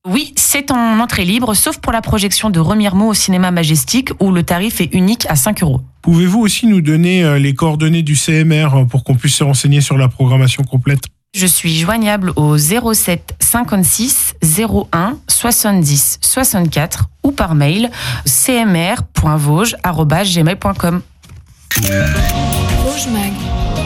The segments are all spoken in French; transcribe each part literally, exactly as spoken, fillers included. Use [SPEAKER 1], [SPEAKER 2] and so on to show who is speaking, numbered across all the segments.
[SPEAKER 1] Oui, c'est en entrée libre, sauf pour la projection de Remiremont au cinéma Majestic, où le tarif est unique à cinq euros.
[SPEAKER 2] Pouvez-vous aussi nous donner les coordonnées du C M R pour qu'on puisse se renseigner sur la programmation complète ?
[SPEAKER 1] Je suis joignable au zéro sept cinquante-six zéro un soixante-dix soixante-quatre ou par mail c m r point vosges arobase gmail point com.
[SPEAKER 3] Vosges Mag.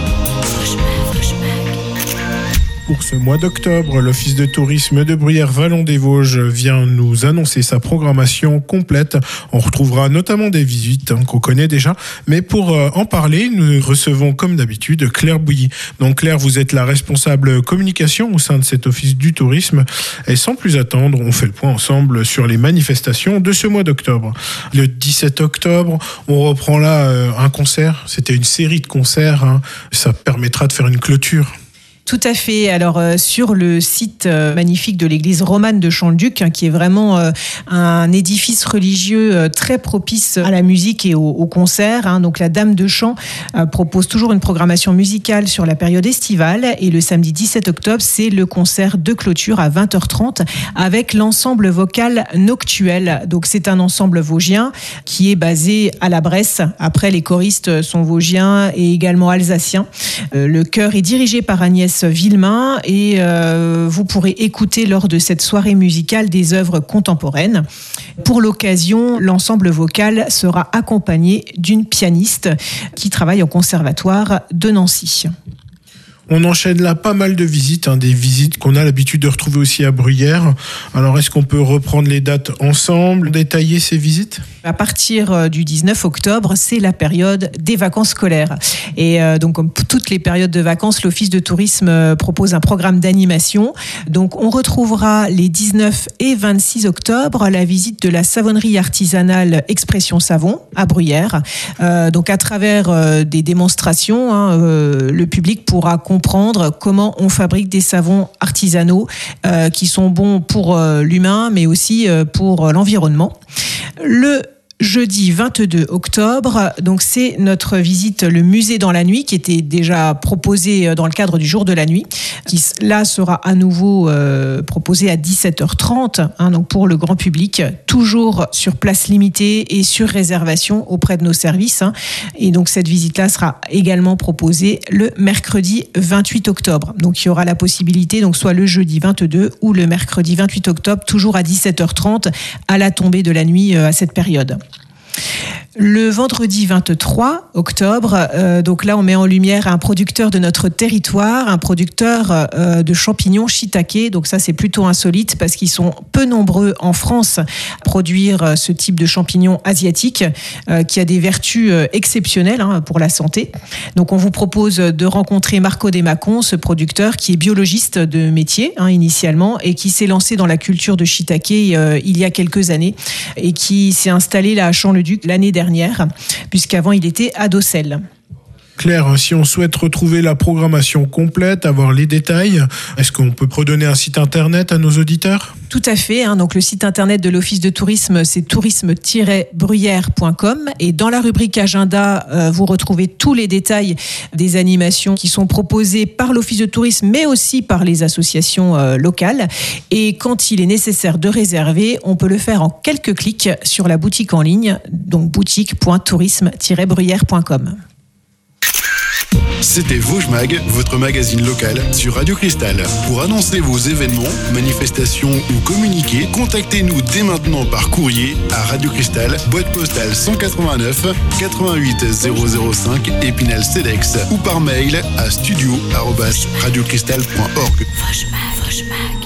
[SPEAKER 2] Pour ce mois d'octobre, l'Office de tourisme de Bruyères-Vallon-des-Vosges vient nous annoncer sa programmation complète. On retrouvera notamment des visites hein, qu'on connaît déjà. Mais pour euh, en parler, nous recevons comme d'habitude Claire Bouilly. Donc Claire, vous êtes la responsable communication au sein de cet Office du tourisme. Et sans plus attendre, on fait le point ensemble sur les manifestations de ce mois d'octobre. Le dix-sept octobre, on reprend là euh, un concert. C'était une série de concerts. Hein. Ça permettra de faire une clôture.
[SPEAKER 4] Tout à fait. Alors euh, sur le site euh, magnifique de l'église romane de Champ-le-Duc, hein, qui est vraiment euh, un édifice religieux euh, très propice à la musique et au, au concert. Hein. Donc la Dame de Champ euh, propose toujours une programmation musicale sur la période estivale. Et le samedi dix-sept octobre, c'est le concert de clôture à vingt heures trente avec l'ensemble vocal Noctuel. Donc c'est un ensemble vosgien qui est basé à la Bresse. Après, les choristes sont vosgiens et également alsaciens. Euh, le chœur est dirigé par Agnès Villemain et euh, vous pourrez écouter lors de cette soirée musicale des œuvres contemporaines. Pour l'occasion, l'ensemble vocal sera accompagné d'une pianiste qui travaille au conservatoire de Nancy.
[SPEAKER 2] On enchaîne là pas mal de visites, hein, des visites qu'on a l'habitude de retrouver aussi à Bruyères. Alors, est-ce qu'on peut reprendre les dates ensemble, détailler ces visites ?
[SPEAKER 4] À partir du dix-neuf octobre, c'est la période des vacances scolaires. Et euh, donc, comme toutes les périodes de vacances, l'Office de tourisme propose un programme d'animation. Donc, on retrouvera les dix-neuf et vingt-six octobre la visite de la savonnerie artisanale Expression Savon à Bruyères. Euh, donc, à travers euh, des démonstrations, hein, euh, le public pourra comprendre comprendre comment on fabrique des savons artisanaux euh, qui sont bons pour euh, l'humain, mais aussi euh, pour l'environnement. Le jeudi vingt-deux octobre, donc c'est notre visite le musée dans la nuit qui était déjà proposé dans le cadre du jour de la nuit, qui là sera à nouveau euh, proposé à dix-sept heures trente, hein, donc pour le grand public, toujours sur place limitée et sur réservation auprès de nos services. Hein, et donc cette visite-là sera également proposée le mercredi vingt-huit octobre. Donc il y aura la possibilité, donc soit le jeudi vingt-deux ou le mercredi vingt-huit octobre, toujours à dix-sept heures trente, à la tombée de la nuit euh, à cette période. Le vendredi vingt-trois octobre, euh, donc là on met en lumière un producteur de notre territoire, un producteur euh, de champignons shiitake. Donc ça c'est plutôt insolite parce qu'ils sont peu nombreux en France à produire ce type de champignons asiatiques euh, qui a des vertus euh, exceptionnelles hein, pour la santé. Donc on vous propose de rencontrer Marco Desmacons, ce producteur qui est biologiste de métier hein, initialement et qui s'est lancé dans la culture de shiitake euh, il y a quelques années et qui s'est installé là à Champ-le-Duc l'année dernière. Puisqu'avant il était à Docelles.
[SPEAKER 2] Claire, si on souhaite retrouver la programmation complète, avoir les détails, est-ce qu'on peut redonner un site internet à nos auditeurs ?
[SPEAKER 4] Tout à fait. Hein, donc le site internet de l'Office de tourisme, c'est tourisme tiret bruyères point com. Et dans la rubrique agenda, euh, vous retrouvez tous les détails des animations qui sont proposées par l'Office de tourisme, mais aussi par les associations euh, locales. Et quand il est nécessaire de réserver, on peut le faire en quelques clics sur la boutique en ligne, donc boutique point tourisme tiret bruyères point com.
[SPEAKER 5] C'était Vosges Mag, votre magazine local sur Radio Cristal. Pour annoncer vos événements, manifestations ou communiquer, contactez-nous dès maintenant par courrier à Radio Cristal, boîte postale cent quatre-vingt-neuf quatre-vingt-huit zéro zéro cinq Épinal Cedex ou par mail à studio arobase radiocristal point org.
[SPEAKER 3] Vosges Mag, Vosges Mag.